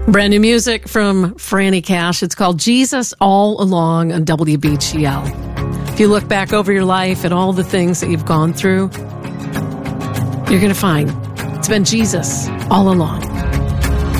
Brand new music from Franny Cash. It's called Jesus All Along on WBGL. If you look back over your life at all the things that you've gone through, you're going to find it's been Jesus all along.